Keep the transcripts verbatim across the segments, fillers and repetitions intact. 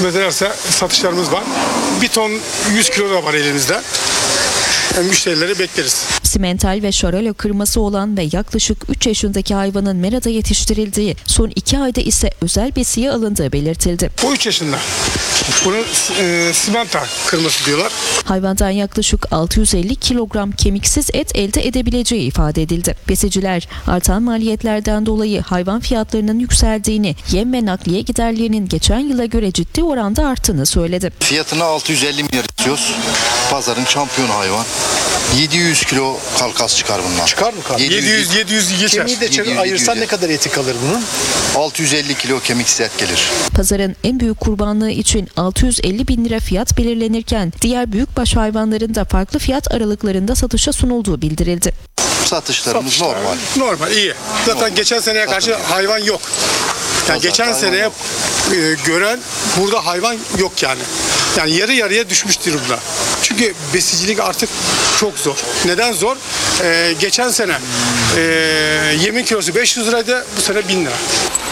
kısmet ederse satışlarımız var. Bir ton yüz kilo da var elimizde. Yani müşterileri bekleriz. Simental ve şaralo kırması olan ve yaklaşık üç yaşındaki hayvanın merada yetiştirildiği, son iki ayda ise özel besiye alındığı belirtildi. Bu üç yaşında. Bunu e, simental kırması diyorlar. Hayvandan yaklaşık altı yüz elli kilogram kemiksiz et elde edebileceği ifade edildi. Besiciler artan maliyetlerden dolayı hayvan fiyatlarının yükseldiğini, yem ve nakliye giderlerinin geçen yıla göre ciddi oranda arttığını söyledi. Fiyatına altı yüz elli milyar istiyoruz. Pazarın şampiyonu hayvan. yedi yüz kilo kalkas çıkar bundan. Çıkar mı kalkas? yedi yüz yedi yüz geçer. Kemiği de çabuk ayırsan ne kadar eti kalır bunun? altı yüz elli kilo kemiksiz et gelir. Pazarın en büyük kurbanlığı için altı yüz elli bin lira fiyat belirlenirken diğer büyükbaş hayvanların da farklı fiyat aralıklarında satışa sunulduğu bildirildi. Satışlarımız Satışlar normal. Normal, iyi. Zaten normal. Geçen seneye karşı Zaten hayvan yok. Yani Zaten geçen seneye yok. E, gören burada hayvan yok yani. Yani yarı yarıya düşmüş durumda. Çünkü besicilik artık çok zor. Neden zor? Ee, geçen sene e, yemin kilosu beş yüz liraydı, bu sene bin lira.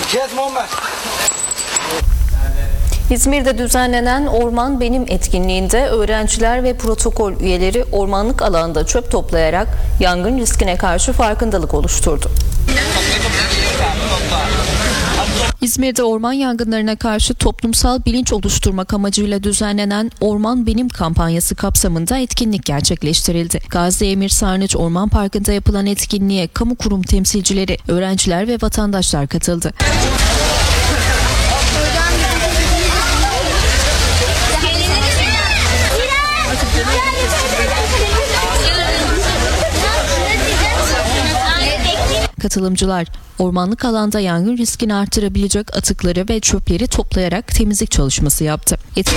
İzmir'de düzenlenen Orman Benim etkinliğinde öğrenciler ve protokol üyeleri ormanlık alanda çöp toplayarak yangın riskine karşı farkındalık oluşturdu. İzmir'de orman yangınlarına karşı toplumsal bilinç oluşturmak amacıyla düzenlenen Orman Benim kampanyası kapsamında etkinlik gerçekleştirildi. Gazi Emir Sarnıç Orman Parkı'nda yapılan etkinliğe kamu kurum temsilcileri, öğrenciler ve vatandaşlar katıldı. Katılımcılar ormanlık alanda yangın riskini artırabilecek atıkları ve çöpleri toplayarak temizlik çalışması yaptı. Et-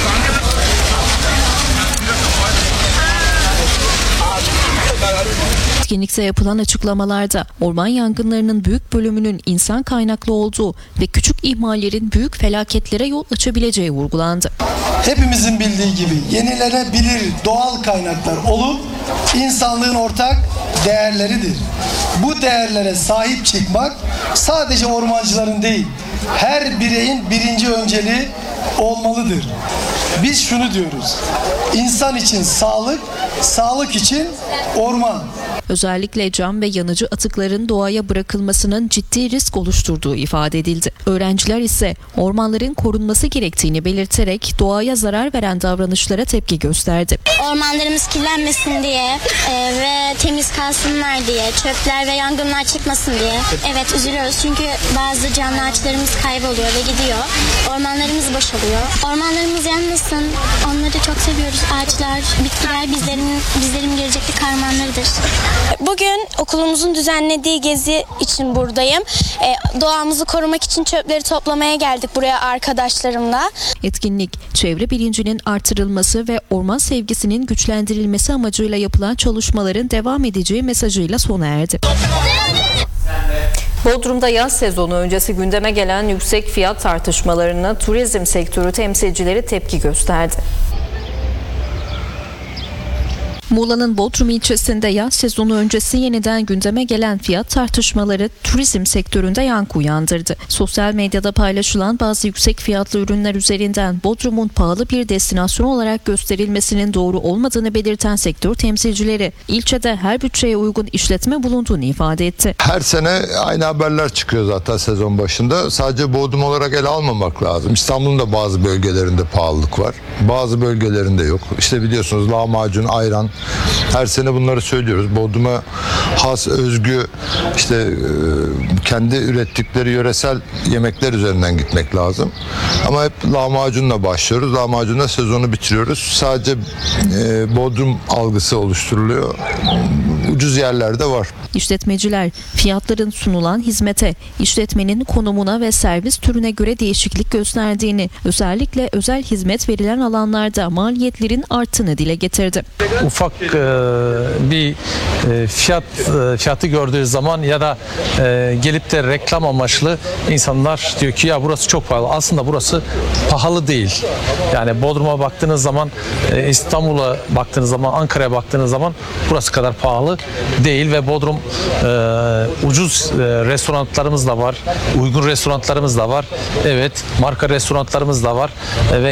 Etkinlikte yapılan açıklamalarda orman yangınlarının büyük bölümünün insan kaynaklı olduğu ve küçük ihmallerin büyük felaketlere yol açabileceği vurgulandı. Hepimizin bildiği gibi yenilenebilir doğal kaynaklar olup insanlığın ortak değerleridir. Bu değerlere sahip çıkmak sadece ormancıların değil, her bireyin birinci önceliği olmalıdır. Biz şunu diyoruz: İnsan için sağlık, sağlık için orman. Özellikle cam ve yanıcı atıkların doğaya bırakılmasının ciddi risk oluşturduğu ifade edildi. Öğrenciler ise ormanların korunması gerektiğini belirterek doğaya zarar veren davranışlara tepki gösterdi. Ormanlarımız kirlenmesin diye e, ve temiz kalsınlar diye, çöpler ve yangınlar çıkmasın diye. Evet, üzülüyoruz çünkü bazı canlı ağaçlarımız kayboluyor ve gidiyor. Ormanlarımız boşalıyor. Ormanlarımız yanmasın. Onları çok seviyoruz. Ağaçlar, bitkiler bizlerin bizlerin gelecekte kahramanlarıdır. Bugün okulumuzun düzenlediği gezi için buradayım. E, doğamızı korumak için çöpleri toplamaya geldik buraya arkadaşlarımla. Etkinlik, çevre bilincinin artırılması ve orman sevgisinin güçlendirilmesi amacıyla yapılan çalışmaların devam edeceği mesajıyla sona erdi. Bodrum'da yaz sezonu öncesi gündeme gelen yüksek fiyat tartışmalarına turizm sektörü temsilcileri tepki gösterdi. Muğla'nın Bodrum ilçesinde yaz sezonu öncesi yeniden gündeme gelen fiyat tartışmaları turizm sektöründe yankı uyandırdı. Sosyal medyada paylaşılan bazı yüksek fiyatlı ürünler üzerinden Bodrum'un pahalı bir destinasyon olarak gösterilmesinin doğru olmadığını belirten sektör temsilcileri, ilçede her bütçeye uygun işletme bulunduğunu ifade etti. Her sene aynı haberler çıkıyor zaten sezon başında. Sadece Bodrum olarak ele almamak lazım. İstanbul'un da bazı bölgelerinde pahalılık var. Bazı bölgelerinde yok. İşte biliyorsunuz lahmacun, ayran. Her sene bunları söylüyoruz. Bodrum'a has, özgü, işte kendi ürettikleri yöresel yemekler üzerinden gitmek lazım. Ama hep lahmacunla başlıyoruz. Lahmacunla sezonu bitiriyoruz. Sadece e, Bodrum algısı oluşturuluyor. Ucuz yerlerde var. İşletmeciler fiyatların sunulan hizmete, işletmenin konumuna ve servis türüne göre değişiklik gösterdiğini, özellikle özel hizmet verilen alanlarda maliyetlerin arttığını dile getirdi. Ufak e, bir e, fiyat e, fiyatı gördüğü zaman ya da e, gelip de reklam amaçlı insanlar diyor ki ya burası çok pahalı. Aslında burası pahalı değil. Yani Bodrum'a baktığınız zaman, e, İstanbul'a baktığınız zaman, Ankara'ya baktığınız zaman burası kadar pahalı değil ve Bodrum e, ucuz e, restoranlarımız da var, uygun restoranlarımız da var. Evet, marka restoranlarımız da var e, ve